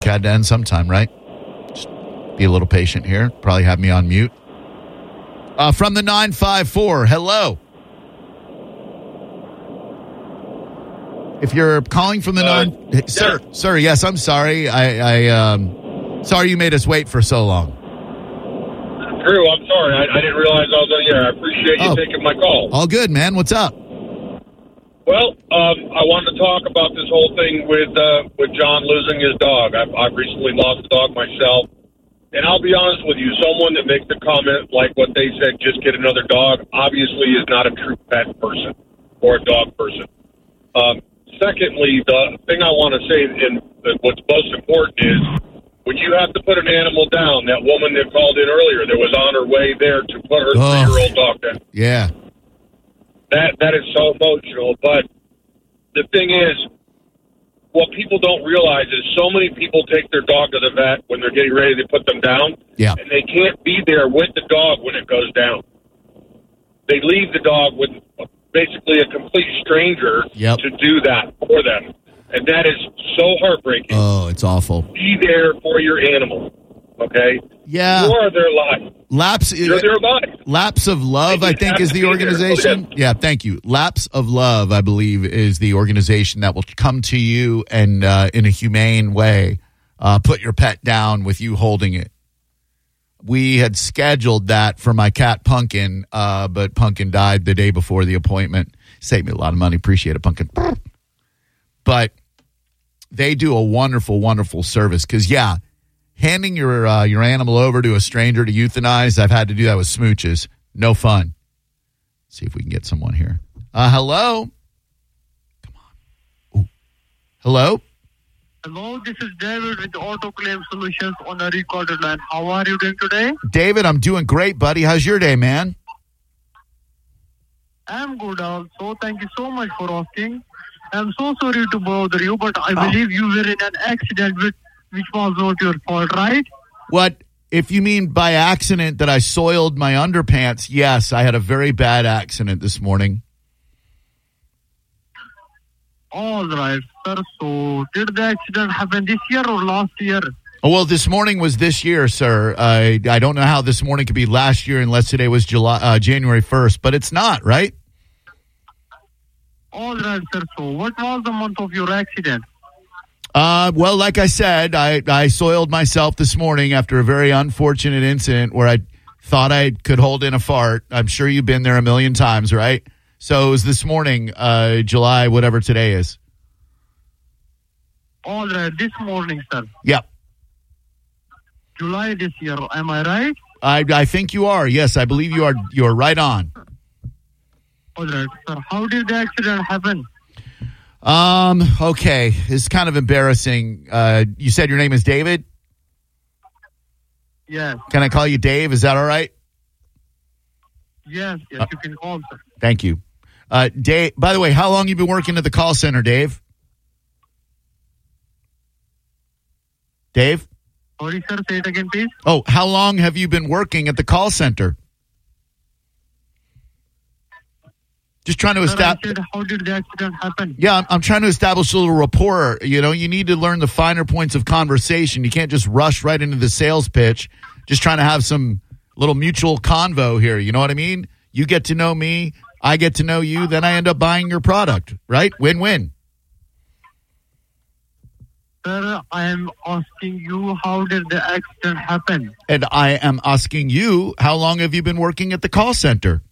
had to end sometime, right? Just be a little patient here. Probably have me on mute. From the 954, hello. If you're calling from the sir, yes, I'm sorry. Sorry you made us wait for so long. Drew, I'm sorry. I didn't realize I was on the air. I appreciate you taking my call. All good, man. What's up? Well, I wanted to talk about this whole thing with John losing his dog. I've recently lost a dog myself. And I'll be honest with you, someone that makes a comment like what they said, just get another dog, obviously is not a true pet person or a dog person. Secondly, the thing I want to say, and what's most important is, when you have to put an animal down, that woman that called in earlier that was on her way there to put her 3-year-old dog down. Yeah. That is so emotional. But the thing is, what people don't realize is so many people take their dog to the vet when they're getting ready to put them down, and they can't be there with the dog when it goes down. They leave the dog with basically a complete stranger to do that for them. And that is so heartbreaking. Oh, it's awful. Be there for your animal, okay? Yeah. You are their life. You're their life. Lapse of Love, I think, is the organization. Yeah, thank you. Lapse of Love, I believe, is the organization that will come to you and, in a humane way, put your pet down with you holding it. We had scheduled that for my cat, Pumpkin, but Pumpkin died the day before the appointment. Saved me a lot of money. Appreciate it, Pumpkin. But they do a wonderful, wonderful service because, handing your animal over to a stranger to euthanize, I've had to do that with smooches. No fun. Let's see if we can get someone here. Hello? Come on. Ooh. Hello? Hello, this is David with Auto Claim Solutions on a recorded line. How are you doing today? David, I'm doing great, buddy. How's your day, man? I'm good also. Thank you so much for asking. I'm so sorry to bother you, but I believe you were in an accident which was not your fault, right? What? If you mean by accident that I soiled my underpants, yes, I had a very bad accident this morning. All right, sir. So, did the accident happen this year or last year? Oh, well, this morning was this year, sir. I don't know how this morning could be last year unless today was January 1st, but it's not, right? All right, sir. So, what was the month of your accident? Well, like I said, I soiled myself this morning after a very unfortunate incident where I thought I could hold in a fart. I'm sure you've been there a million times, right? So it was this morning, July, whatever today is. All right, this morning, sir. Yep. July this year, am I right? I think you are. Yes, I believe you are. You're right on. All right, sir. How did the accident happen? Okay. It's kind of embarrassing. You said your name is David? Yes. Can I call you Dave? Is that all right? Yes, you can call, sir. Thank you. Dave, by the way, how long have you been working at the call center, Dave? Dave? Sorry, sir. Say it again, please. Oh, how long have you been working at the call center? Just trying to establish. How did the accident happen? Yeah, I'm trying to establish a little rapport. You know, you need to learn the finer points of conversation. You can't just rush right into the sales pitch. Just trying to have some little mutual convo here. You know what I mean? You get to know me. I get to know you. Then I end up buying your product. Right? Win-win. Sir, I am asking you, how did the accident happen? And I am asking you, how long have you been working at the call center?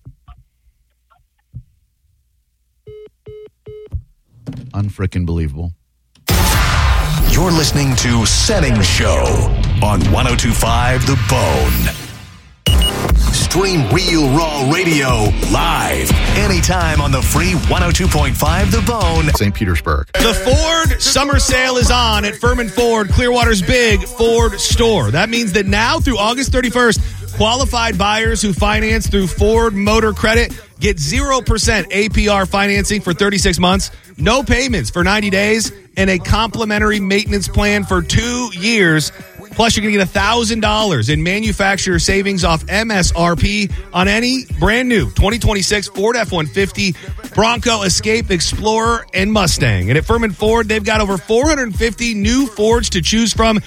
Unfrickin' believable. You're listening to Setting Show on 102.5 The Bone. Stream Real Raw Radio live anytime on the free 102.5 The Bone. St. Petersburg. The Ford summer sale is on at Furman Ford, Clearwater's big Ford store. That means that now through August 31st, qualified buyers who finance through Ford Motor Credit get 0% APR financing for 36 months, no payments for 90 days, and a complimentary maintenance plan for 2 years. Plus, you're going to get $1,000 in manufacturer savings off MSRP on any brand new 2026 Ford F-150, Bronco, Escape, Explorer, and Mustang. And at Furman Ford, they've got over 450 new Fords to choose from.